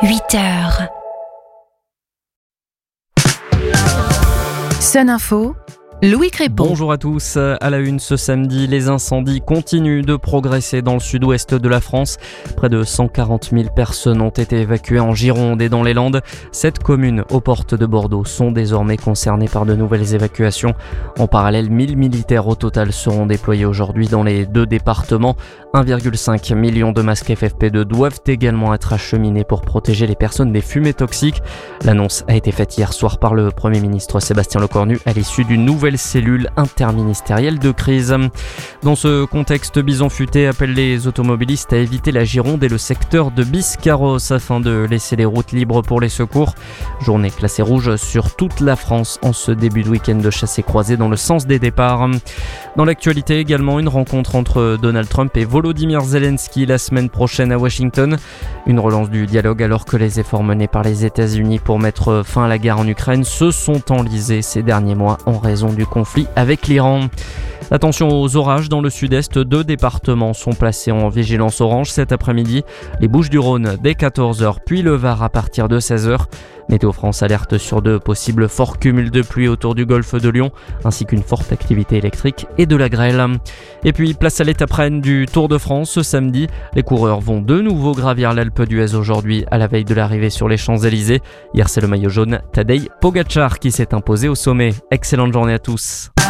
8h. Sun Info, Louis Crépon. Bonjour à tous. À la une ce samedi, les incendies continuent de progresser dans le sud-ouest de la France. Près de 140 000 personnes ont été évacuées en Gironde et dans les Landes. 7 communes aux portes de Bordeaux sont désormais concernées par de nouvelles évacuations. En parallèle, 1000 militaires au total seront déployés aujourd'hui dans les 2 départements. 1,5 million de masques FFP2 doivent également être acheminés pour protéger les personnes des fumées toxiques. L'annonce a été faite hier soir par le Premier ministre Sébastien Lecornu à l'issue d'une nouvelle cellule interministérielle de crise. Dans ce contexte, Bison Futé appelle les automobilistes à éviter la Gironde et le secteur de Biscarrosse afin de laisser les routes libres pour les secours. Journée classée rouge sur toute la France en ce début de week-end de chassés-croisés dans le sens des départs. Dans l'actualité également, une rencontre entre Donald Trump et Volodymyr Zelensky la semaine prochaine à Washington. Une relance du dialogue alors que les efforts menés par les États-Unis pour mettre fin à la guerre en Ukraine se sont enlisés ces derniers mois en raison du conflit avec l'Iran. Attention aux orages dans le sud-est, 2 départements sont placés en vigilance orange cet après-midi. Les Bouches-du-Rhône dès 14h, puis le Var à partir de 16h. Météo France alerte sur de possibles forts cumuls de pluie autour du golfe de Lion, ainsi qu'une forte activité électrique et de la grêle. Et puis, place à l'étape reine du Tour de France ce samedi. Les coureurs vont de nouveau gravir l'Alpe d'Huez aujourd'hui à la veille de l'arrivée sur les Champs-Élysées. Hier, c'est le maillot jaune Tadej Pogačar qui s'est imposé au sommet. Excellente journée à tous.